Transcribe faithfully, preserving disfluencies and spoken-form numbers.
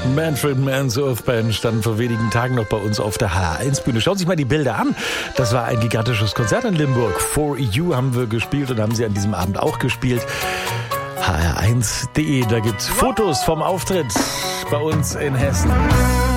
Manfred Mann's Earth Band standen vor wenigen Tagen noch bei uns auf der H R eins Bühne. Schauen Sie sich mal die Bilder an. Das war ein gigantisches Konzert in Limburg. For You haben wir gespielt und haben sie an diesem Abend auch gespielt. H R eins punkt de, da gibt's Fotos vom Auftritt bei uns in Hessen.